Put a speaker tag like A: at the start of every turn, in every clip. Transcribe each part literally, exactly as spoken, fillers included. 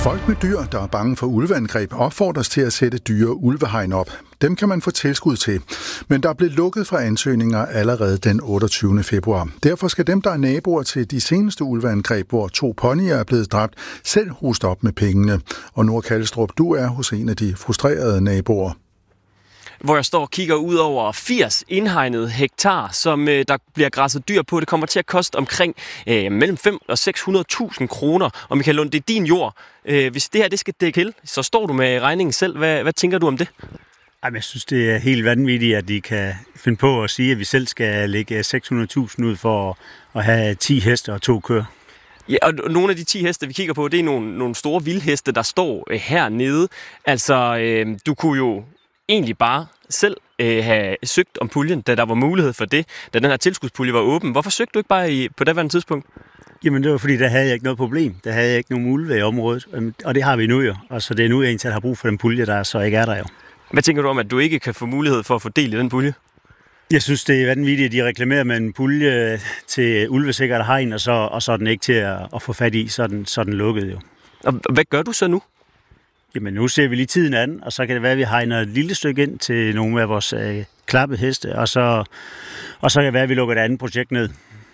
A: Folk med dyr, der er bange for ulveangreb, opfordres til at sætte dyre ulvehegn op. Dem kan man få tilskud til. Men der blev lukket for ansøgninger allerede den otteogtyvende februar. Derfor skal dem, der er naboer til de seneste ulveangreb, hvor to ponyer er blevet dræbt, selv hoste op med pengene. Og Nora Kalstrup, du er hos en af de frustrerede naboer.
B: Hvor jeg står og kigger ud over firs indhegnede hektar, som øh, der bliver græsset dyr på. Det kommer til at koste omkring øh, mellem fem og seks hundrede tusind kroner. Og Michael Lund, det er din jord. Øh, hvis det her det skal dække til, så står du med regningen selv. Hvad, hvad tænker du om det?
C: Jamen, jeg synes, det er helt vanvittigt, at de kan finde på at sige, at vi selv skal lægge seks hundrede tusind ud for at have ti heste og to køer.
B: Ja, og nogle af de ti heste, vi kigger på, det er nogle, nogle store vildheste, der står øh, hernede. Altså, øh, du kunne jo egentlig bare selv øh, have søgt om puljen, da der var mulighed for det, da den her tilskudspulje var åben. Hvorfor søgte du ikke bare i, på daværende tidspunkt?
C: Jamen, det var fordi, der havde jeg ikke noget problem. Der havde jeg ikke nogen ulve i området, og det har vi nu jo. Og så det er nu, jeg egentlig har brug for den pulje, der så ikke er der jo.
B: Hvad tænker du om, at du ikke kan få mulighed for at få del i den pulje?
C: Jeg synes, det er vanvittigt, at de reklamerer med en pulje til ulvesikkert hegn, og så, og så er den ikke til at, at få fat i, så er den, så er den lukket jo.
B: Og hvad gør du så nu?
C: Jamen, nu ser vi lige tiden an, og så kan det være, at vi hegner et lille stykke ind til nogle af vores øh, klappede heste, og så, og så kan det være, at vi lukker et andet projekt ned.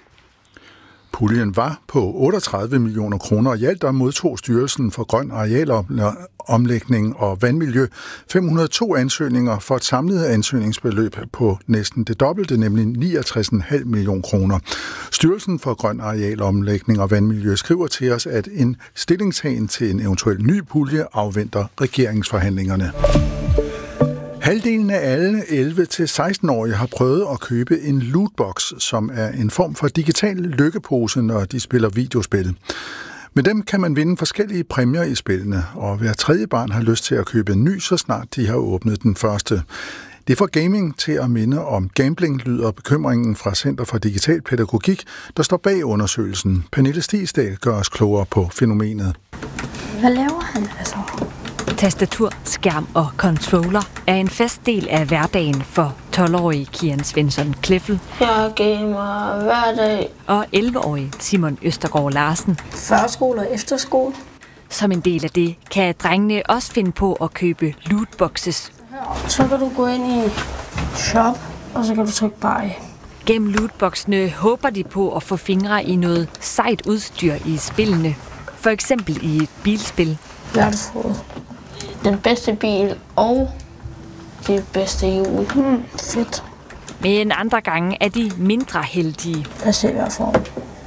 A: Puljen var på otteogtredive millioner kroner, og i alt der modtog Styrelsen for Grøn Arealomlægning og Vandmiljø fem hundrede og to ansøgninger for et samlet ansøgningsbeløb på næsten det dobbelte, nemlig niogtres komma fem millioner kroner. Styrelsen for Grøn Arealomlægning og Vandmiljø skriver til os, at en stillingtagen til en eventuel ny pulje afventer regeringsforhandlingerne. Halvdelen af alle elleve til seksten-årige har prøvet at købe en lootbox, som er en form for digital lykkepose, når de spiller videospil. Med dem kan man vinde forskellige præmier i spillene, og hver tredje barn har lyst til at købe en ny, så snart de har åbnet den første. Det får gaming til at minde om gambling, lyder bekymringen fra Center for Digital Pædagogik, der står bag undersøgelsen. Pernille Stigsdal gør os klogere på fænomenet.
D: Hvad laver han altså?
E: Tastatur, skærm og controller er en fast del af hverdagen for tolv-årige Kian Svensson Kleffel.
D: Jeg gamer hver dag.
E: Og elleve-årige Simon Østergaard Larsen.
D: Førskole og efterskole.
E: Som en del af det kan drengene også finde på at købe lootboxes.
D: Så kan du gå ind i shop, og så kan du trykke buy.
E: Gennem lootboxene håber de på at få fingre i noget sejt udstyr i spillene. For eksempel i et bilspil.
D: Hvad har du fået? Den bedste bil og det bedste hjul. Hmm, fedt.
E: Men andre gange er de mindre heldige.
D: Lad os se, hvad jeg får.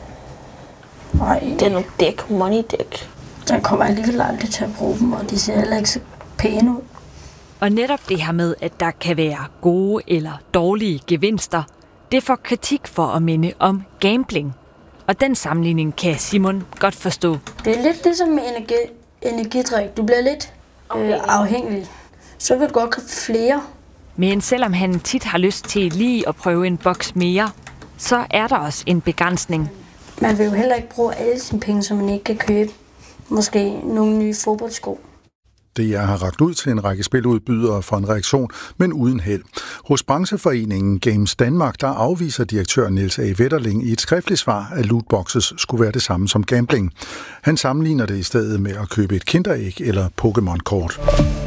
D: Nej, det er nogle dæk, money dæk. Den kommer alligevel aldrig til at bruge dem, og de ser heller ikke så pæne ud.
E: Og netop det her med, at der kan være gode eller dårlige gevinster, det får kritik for at minde om gambling. Og den sammenligning kan Simon godt forstå.
D: Det er lidt ligesom med energi, energidrik. Du bliver lidt øh, afhængig. Så vil du godt købe flere.
E: Men selvom han tit har lyst til lige at prøve en boks mere, så er der også en begrænsning.
D: Man vil jo heller ikke bruge alle sine penge, som man ikke kan købe. Måske nogle nye fodboldsko.
A: Det er har rakt ud til en række spiludbydere for en reaktion, men uden held. Hos brancheforeningen Games Danmark, der afviser direktør Niels A. Wetterling i et skriftligt svar, at lootboxes skulle være det samme som gambling. Han sammenligner det i stedet med at købe et kinderæg eller Pokémon-kort.